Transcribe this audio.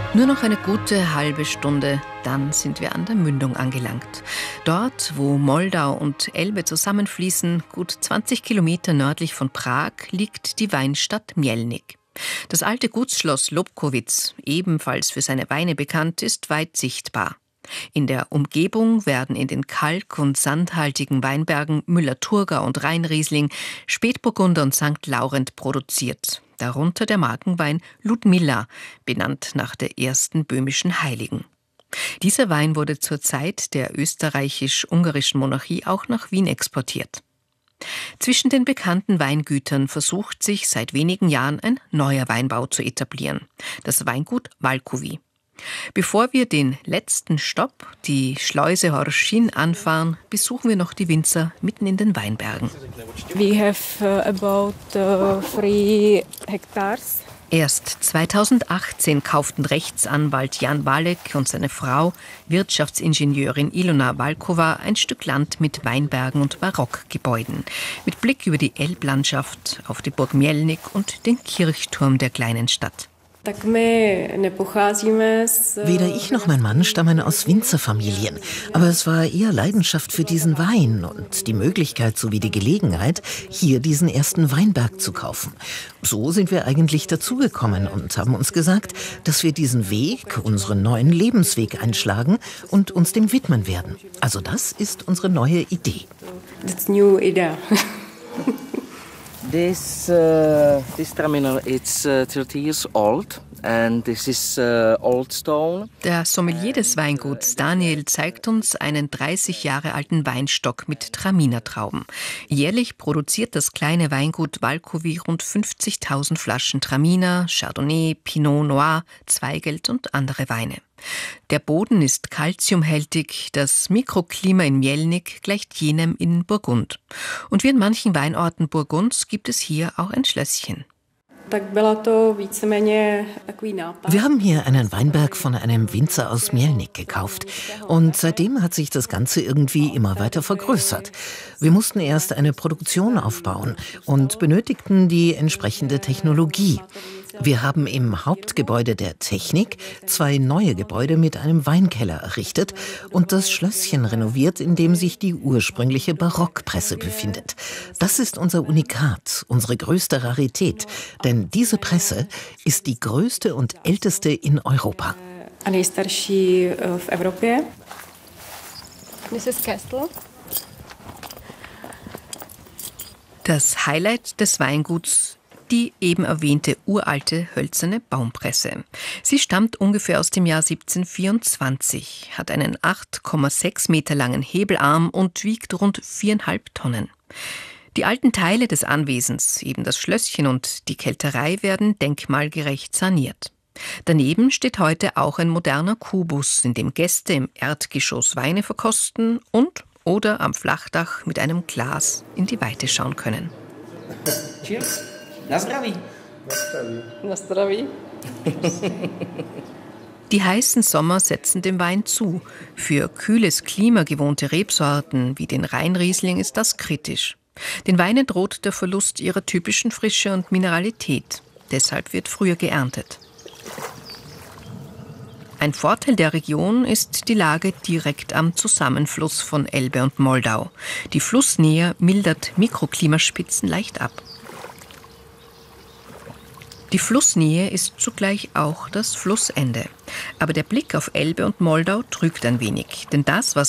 Nur noch eine gute halbe Stunde, dann sind wir an der Mündung angelangt. Dort, wo Moldau und Elbe zusammenfließen, gut 20 Kilometer nördlich von Prag, liegt die Weinstadt Mělník. Das alte Gutsschloss Lobkowicz, ebenfalls für seine Weine bekannt, ist weit sichtbar. In der Umgebung werden in den kalk- und sandhaltigen Weinbergen Müller-Thurgau und Rheinriesling, Spätburgunder und St. Laurent produziert. Darunter der Markenwein Ludmilla, benannt nach der ersten böhmischen Heiligen. Dieser Wein wurde zur Zeit der österreichisch-ungarischen Monarchie auch nach Wien exportiert. Zwischen den bekannten Weingütern versucht sich seit wenigen Jahren ein neuer Weinbau zu etablieren, das Weingut Valkovi. Bevor wir den letzten Stopp, die Schleuse Horšín, anfahren, besuchen wir noch die Winzer mitten in den Weinbergen. We have about 3 hectares. Erst 2018 kauften Rechtsanwalt Jan Walek und seine Frau, Wirtschaftsingenieurin Ilona Valkova, ein Stück Land mit Weinbergen und Barockgebäuden, mit Blick über die Elblandschaft auf die Burg Mělník und den Kirchturm der kleinen Stadt. Weder ich noch mein Mann stammen aus Winzerfamilien, aber es war eher Leidenschaft für diesen Wein und die Möglichkeit sowie die Gelegenheit, hier diesen ersten Weinberg zu kaufen. So sind wir eigentlich dazugekommen und haben uns gesagt, dass wir diesen Weg, unseren neuen Lebensweg einschlagen und uns dem widmen werden. Also das ist unsere neue Idee. That's new idea. This terminal is 30 years old and this is old stone. Der Sommelier des Weinguts Daniel zeigt uns einen 30 Jahre alten Weinstock mit Traminer-Trauben. Jährlich produziert das kleine Weingut Valkovi rund 50.000 Flaschen Traminer, Chardonnay, Pinot Noir, Zweigelt und andere Weine. Der Boden ist calciumhältig, das Mikroklima in Mělník gleicht jenem in Burgund. Und wie in manchen Weinorten Burgunds gibt es hier auch ein Schlösschen. Wir haben hier einen Weinberg von einem Winzer aus Mělník gekauft und seitdem hat sich das Ganze irgendwie immer weiter vergrößert. Wir mussten erst eine Produktion aufbauen und benötigten die entsprechende Technologie. Wir haben im Hauptgebäude der Technik 2 neue Gebäude mit einem Weinkeller errichtet und das Schlösschen renoviert, in dem sich die ursprüngliche Barockpresse befindet. Das ist unser Unikat, unsere größte Rarität, denn diese Presse ist die größte und älteste in Europa. Das Highlight des Weinguts: die eben erwähnte uralte hölzerne Baumpresse. Sie stammt ungefähr aus dem Jahr 1724, hat einen 8,6 Meter langen Hebelarm und wiegt rund 4,5 Tonnen. Die alten Teile des Anwesens, eben das Schlösschen und die Kelterei, werden denkmalgerecht saniert. Daneben steht heute auch ein moderner Kubus, in dem Gäste im Erdgeschoss Weine verkosten und oder am Flachdach mit einem Glas in die Weite schauen können. Cheers. Na zdraví. Na zdraví. Die heißen Sommer setzen dem Wein zu. Für kühles Klima gewohnte Rebsorten wie den Rheinriesling ist das kritisch. Den Weinen droht der Verlust ihrer typischen Frische und Mineralität. Deshalb wird früher geerntet. Ein Vorteil der Region ist die Lage direkt am Zusammenfluss von Elbe und Moldau. Die Flussnähe mildert Mikroklimaspitzen leicht ab. Die Flussnähe ist zugleich auch das Flussende. Aber der Blick auf Elbe und Moldau trügt ein wenig. Denn das, was